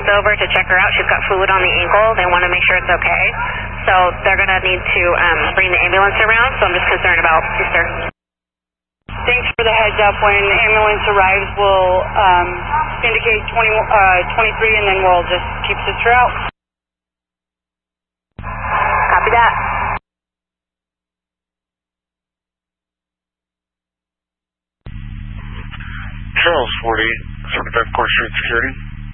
ambulance over to check her out. She's got fluid on the ankle. They want to make sure it's okay. So they're going to need to bring the ambulance around, so I'm just concerned about sister. Thanks for the heads up. When the ambulance arrives, we'll indicate 23, and then we'll just keep sister out. Copy that. Charles 40, 75 Court Street Security.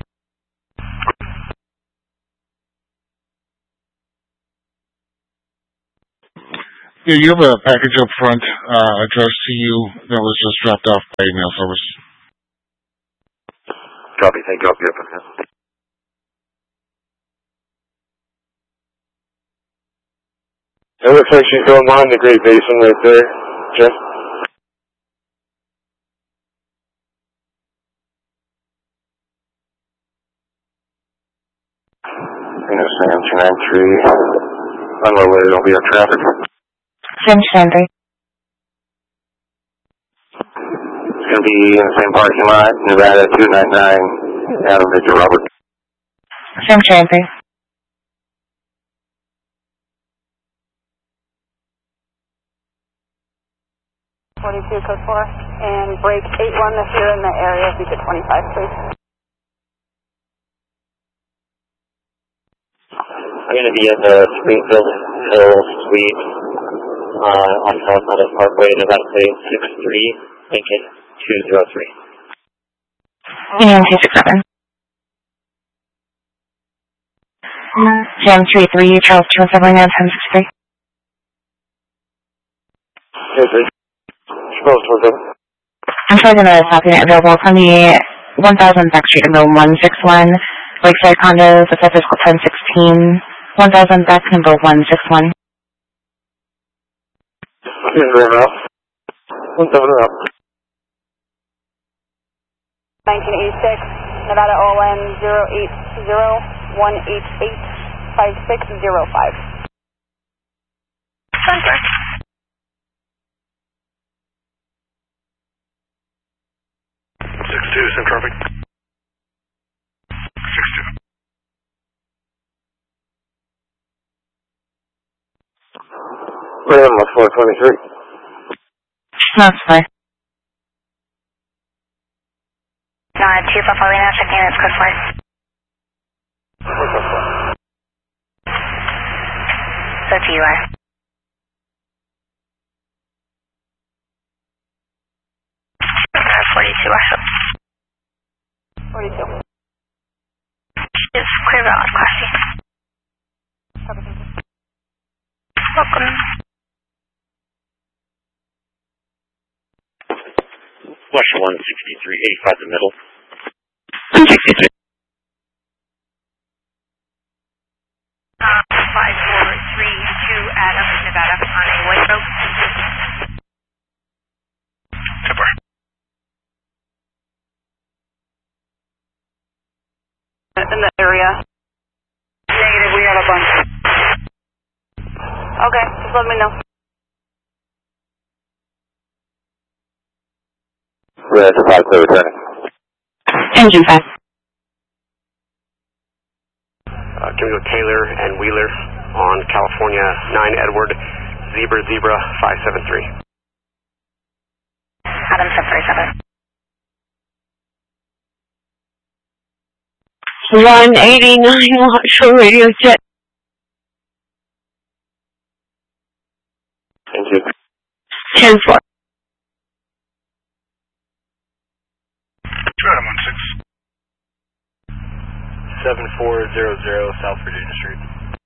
Yeah, you have a package up front addressed to you that was just dropped off by email service. Copy, thank you. I'll be up with that. It looks like she's going behind the Great Basin right there, Jeff. Sam 293, unloaded, it'll be on traffic. Sam 293. It's going to be in the same parking lot, Nevada 299, Adam Victor Robert. Sam 293. Code 4, and break 81 if you're in the area, if you get 25, please. I'm going to be in the Springfield Hills Suite on South Meadows Parkway, Nevada Plate 63, Lincoln 203. Union 267. Sam 33, Charles 279, 1063. Yes, I'm trying to know if that's available from the 1000 Back Street in the 161, Lakeside Condos, the surface 1016, 1000 Back number 161. Roll out. 1000 out. 1986, Nevada OLN 080-188-5605. Sunset. 62, same traffic. 62. We're on 423. That's fine. 2 for Paulina, checking in, it's code 4. So to you, 42, I hope. 42. It's clear out, classy. Welcome. Flush 163, 85 the middle. 163. 5432 Adams, Nevada, on a white road. Super. In the area. Negative, we have a bunch. Okay, just let me know. Red, 5 clear returning. Engine 5. Can we go Taylor and Wheeler on California 9 Edward, Zebra 573. Adam 737. 189 Watchful Radio Jet. Thank you. 10-4. Adam 16. 7400 South Virginia Street.